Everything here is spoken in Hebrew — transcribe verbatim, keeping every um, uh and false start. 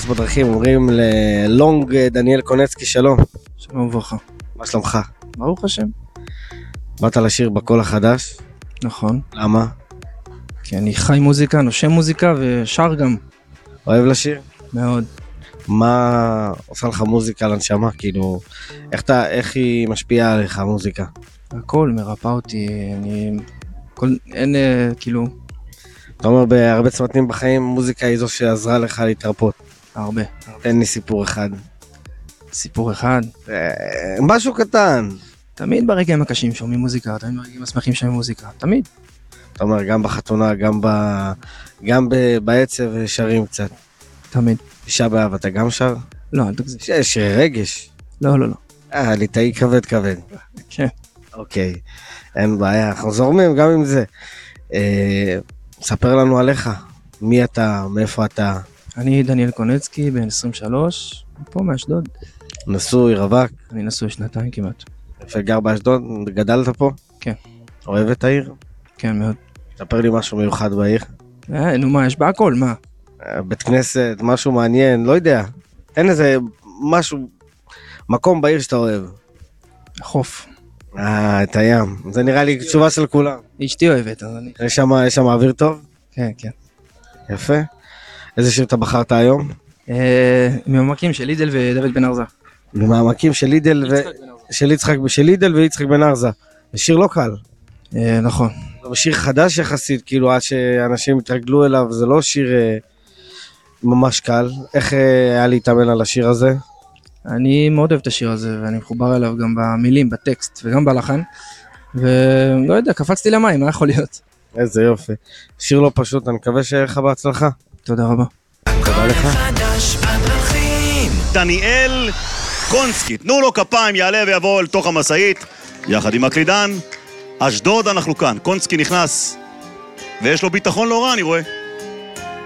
בדרכים, אומרים ללונג דניאל קונצקי, שלום. שלום וברכה. מה שלומך? ברוך השם. באת לשיר בקול החדש? נכון. למה? כי אני חי מוזיקה, נושם מוזיקה ושר גם. אוהב לשיר? מאוד. מה עושה לך מוזיקה לנשמה? כאילו, איך, אתה, איך היא משפיעה עליך, המוזיקה? הכל מרפא אותי, אני... כל... אין, אה, כאילו... אתה אומר, בהרבה צמתים בחיים, מוזיקה היא זו שעזרה לך להתרפות. הרבה. תן לי סיפור אחד. סיפור אחד. משהו קטן. תמיד ברגעים הקשים שומעים מוזיקה, תמיד ברגעים השמחים שומעים מוזיקה, תמיד. אתה אומר, גם בחתונה, גם, ב... גם ב... בעצב שרים קצת. תמיד. אישה באב, אתה גם שר? לא, אל תגזים. יש שיר רגש. לא, לא, לא. אה, ליטאי כבד כבד. כן. אוקיי, אין בעיה, אנחנו זורמים גם עם זה. אה, ספר לנו עליך, מי אתה, מאיפה אתה? אני דניאל קונצקי, בן עשרים ושלוש, פה מאשדוד. נשוי, רווק? אני נשוי שנתיים כמעט. וגר באשדוד, גדלת פה? כן. אוהב את העיר? כן, מאוד. ספר לי משהו מיוחד בעיר. אה, נו מה, יש בה הכל, מה? בית כנסת, משהו מעניין, לא יודע. אין איזה משהו, מקום בעיר שאתה אוהב. החוף. אה, את הים. זה נראה לי תשובה של כולם. אשתי אוהבת, אז אני... יש שם, יש שם אוויר טוב? כן, כן. יפה. איזה שיר אתה בחרת היום? אה, ממעמקים של לידל ודוד בן ארזה. ממעמקים של לידל ו... של יצחק, של לידל ויצחק בן ארזה. זה שיר לא קל. אה, נכון. זה שיר חדש יחסית, כאילו עד שאנשים התרגלו אליו, זה לא שיר אה, ממש קל. איך אה, היה להתאמן על השיר הזה? אני מאוד אוהב את השיר הזה, ואני מחובר אליו גם במילים, בטקסט וגם בלחן. ולא יודע, קפצתי למים, מה יכול להיות? איזה יופי. שיר לא פשוט, אני מקווה שיהיה לך בהצלחה. תודה רבה. תודה לך. דניאל קונסקי, תנו לו כפיים, יעלה ויבוא לתוך המשאית, יחד עם הקלידן. אשדוד אנחנו כאן, קונסקי נכנס, ויש לו ביטחון לא רע, אני רואה.